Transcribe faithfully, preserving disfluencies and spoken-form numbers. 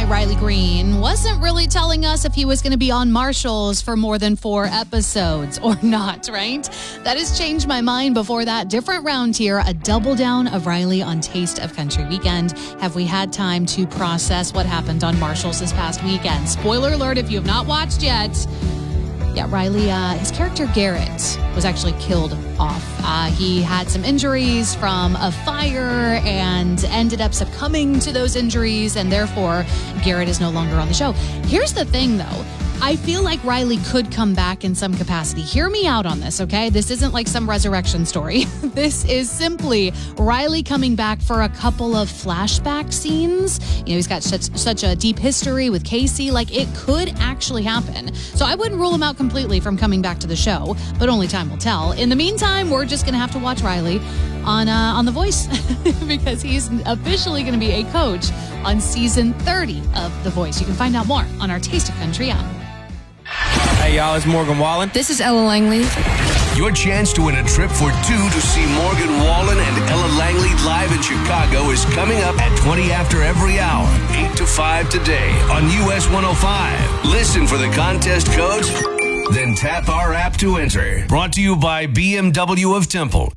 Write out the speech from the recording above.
Riley Green wasn't really telling us if he was going to be on Marshall's for more than four episodes or not, right? That has changed my mind. Before that, different round here, a double down of Riley on Taste of Country Weekend. Have we had time to process what happened on Marshall's this past weekend? Spoiler alert if you have not watched yet. Yeah, Riley, uh, his character Garrett was actually killed off. Uh, he had some injuries from a fire and ended up succumbing to those injuries, and therefore Garrett is no longer on the show. Here's the thing, though. I feel like Riley could come back in some capacity. Hear me out on this, okay? This isn't like some resurrection story. This is simply Riley coming back for a couple of flashback scenes. You know, he's got such, such a deep history with Casey. Like, it could actually happen. So I wouldn't rule him out completely from coming back to the show, but only time will tell. In the meantime, we're just going to have to watch Riley on, uh, on The Voice because he's officially going to be a coach on season thirty of The Voice. You can find out more on our Taste of Country app. Hey, y'all, it's Morgan Wallen. This is Ella Langley. Your chance to win a trip for two to see Morgan Wallen and Ella Langley live in Chicago is coming up at twenty after every hour, eight to five today on U S one oh five. Listen for the contest codes, then tap our app to enter. Brought to you by B M W of Temple.